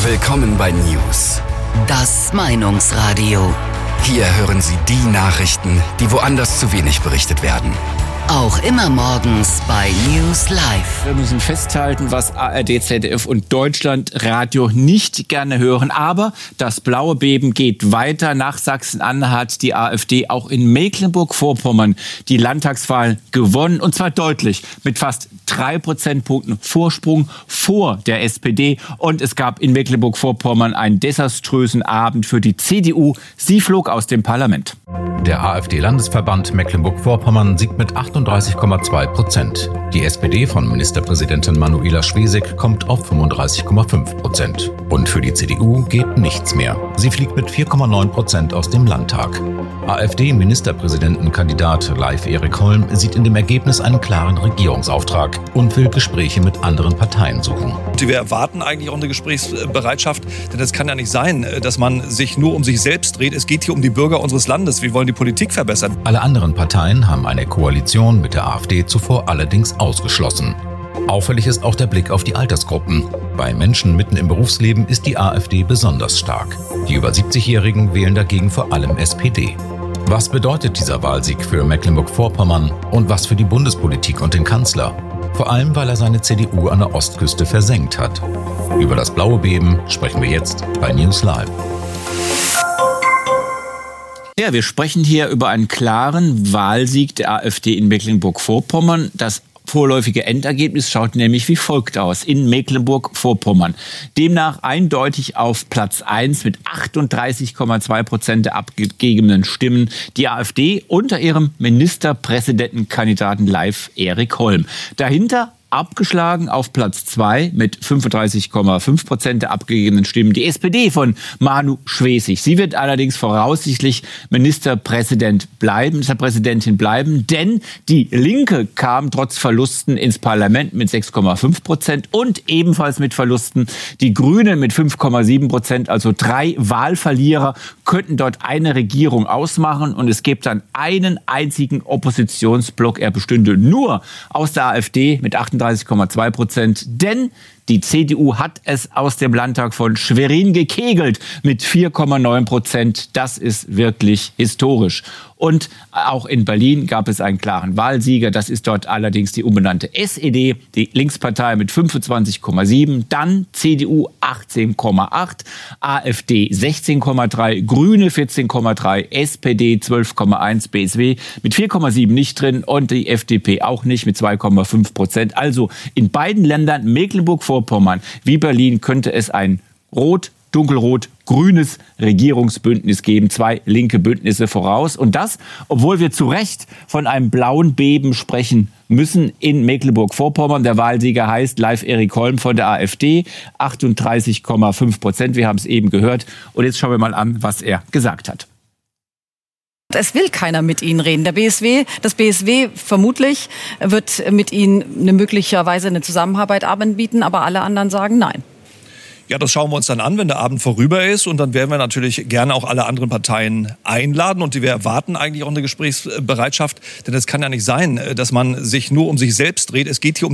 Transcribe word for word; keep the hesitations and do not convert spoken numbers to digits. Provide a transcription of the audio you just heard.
Willkommen bei News. Das Meinungsradio. Hier hören Sie die Nachrichten, die woanders zu wenig berichtet werden. Auch immer morgens bei News Live. Wir müssen festhalten, was A R D, Z D F und Deutschlandradio nicht gerne hören. Aber das blaue Beben geht weiter. Nach Sachsen-Anhalt hat die AfD auch in Mecklenburg-Vorpommern die Landtagswahl gewonnen. Und zwar deutlich mit fast drei Prozentpunkten Vorsprung vor der S P D. Und es gab in Mecklenburg-Vorpommern einen desaströsen Abend für die C D U. Sie flog aus dem Parlament. Der AfD-Landesverband Mecklenburg-Vorpommern siegt mit achtunddreißig Komma zwei Prozent. Die S P D von Ministerpräsidentin Manuela Schwesig kommt auf fünfunddreißig Komma fünf Prozent. Und für die C D U geht nichts mehr. Sie fliegt mit vier Komma neun Prozent aus dem Landtag. AfD-Ministerpräsidentenkandidat Leif Erik Holm sieht in dem Ergebnis einen klaren Regierungsauftrag und will Gespräche mit anderen Parteien suchen. Wir erwarten eigentlich auch eine Gesprächsbereitschaft, denn es kann ja nicht sein, dass man sich nur um sich selbst dreht. Es geht hier um die Bürger unseres Landes. Wir wollen die Politik verbessern. Alle anderen Parteien haben eine Koalition mit der AfD zuvor allerdings ausgeschlossen. Auffällig ist auch der Blick auf die Altersgruppen. Bei Menschen mitten im Berufsleben ist die AfD besonders stark. Die über siebzigjährigen wählen dagegen vor allem S P D. Was bedeutet dieser Wahlsieg für Mecklenburg-Vorpommern und was für die Bundespolitik und den Kanzler? Vor allem, weil er seine C D U an der Ostküste versenkt hat. Über das blaue Beben sprechen wir jetzt bei News Live. Ja, wir sprechen hier über einen klaren Wahlsieg der AfD in Mecklenburg-Vorpommern. Das vorläufige Endergebnis schaut nämlich wie folgt aus in Mecklenburg-Vorpommern. Demnach eindeutig auf Platz eins mit achtunddreißig Komma zwei Prozent der abgegebenen Stimmen die AfD unter ihrem Ministerpräsidentenkandidaten Leif Erik Holm. Dahinter abgeschlagen auf Platz zwei mit fünfunddreißig Komma fünf Prozent der abgegebenen Stimmen die S P D von Manu Schwesig. Sie wird allerdings voraussichtlich Ministerpräsident bleiben, Ministerpräsidentin bleiben, denn die Linke kam trotz Verlusten ins Parlament mit sechs Komma fünf Prozent und ebenfalls mit Verlusten die Grünen mit fünf Komma sieben Prozent. Also drei Wahlverlierer könnten dort eine Regierung ausmachen und es gibt dann einen einzigen Oppositionsblock. Er bestünde nur aus der AfD mit achtunddreißig Komma zwei Prozent, denn die C D U hat es aus dem Landtag von Schwerin gekegelt mit vier Komma neun Prozent. Das ist wirklich historisch. Und auch in Berlin gab es einen klaren Wahlsieger. Das ist dort allerdings die umbenannte S E D, die Linkspartei mit fünfundzwanzig Komma sieben, dann C D U achtzehn Komma acht, AfD sechzehn Komma drei, Grüne vierzehn Komma drei, S P D zwölf Komma eins, B S W mit vier Komma sieben nicht drin und die F D P auch nicht mit zwei Komma fünf Prozent. Also in beiden Ländern, Mecklenburg-Vorpommern wie Berlin, könnte es ein rot, dunkelrot-grünes Regierungsbündnis geben. Zwei linke Bündnisse voraus. Und das, obwohl wir zu Recht von einem blauen Beben sprechen müssen in Mecklenburg-Vorpommern. Der Wahlsieger heißt Leif Erik Holm von der AfD, achtunddreißig Komma fünf Prozent. Wir haben es eben gehört. Und jetzt schauen wir mal an, was er gesagt hat. Es will keiner mit Ihnen reden. Der B S W, das B S W vermutlich wird mit Ihnen eine möglicherweise eine Zusammenarbeit anbieten, aber alle anderen sagen nein. Ja, das schauen wir uns dann an, wenn der Abend vorüber ist. Und dann werden wir natürlich gerne auch alle anderen Parteien einladen. Und wir erwarten eigentlich auch eine Gesprächsbereitschaft. Denn es kann ja nicht sein, dass man sich nur um sich selbst dreht. Es geht hier um